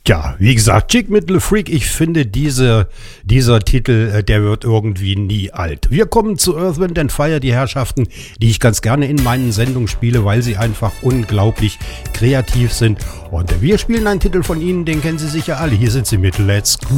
Ja, wie gesagt, Chick Little Freak, ich finde dieser Titel, der wird irgendwie nie alt. Wir kommen zu Earth, Wind and Fire, die Herrschaften, die ich ganz gerne in meinen Sendungen spiele, weil sie einfach unglaublich kreativ sind. Und wir spielen einen Titel von ihnen, den kennen Sie sicher alle. Hier sind sie mit Let's Go.